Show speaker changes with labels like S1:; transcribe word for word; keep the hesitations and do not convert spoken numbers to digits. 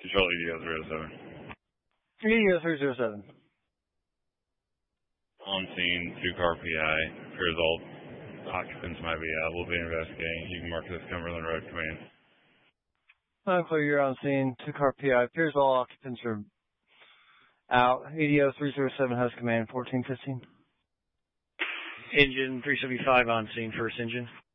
S1: Control E D O three oh seven.
S2: E D O three oh seven.
S1: On scene, two-car P I. Appears all occupants might be out. We'll be investigating. You can mark this Cumberland Road Command.
S2: I'm clear, you're on scene. Two-car P I. Appears all occupants are out. E D O three oh seven has command. fourteen fifteen.
S3: Engine three seventy-five on scene, first engine.